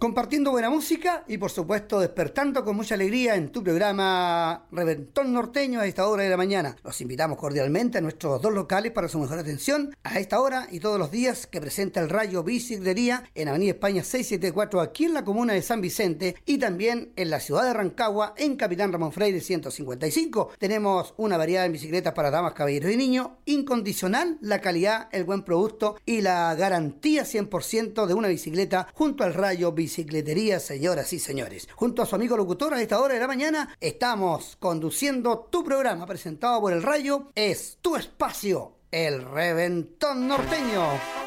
compartiendo buena música y por supuesto despertando con mucha alegría en tu programa Reventón Norteño a esta hora de la mañana. Los invitamos cordialmente a nuestros dos locales para su mejor atención a esta hora y todos los días que presenta el Rayo Bicicletería en Avenida España 674 aquí en la comuna de San Vicente y también en la ciudad de Rancagua en Capitán Ramón Freire 155. Tenemos una variedad de bicicletas para damas, caballeros y niños, incondicional la calidad, el buen producto y la garantía 100% de una bicicleta junto al Rayo Bicicletería, señoras y señores. Junto a su amigo locutor a esta hora de la mañana estamos conduciendo tu programa presentado por el Rayo. Es tu espacio, el Reventón Norteño.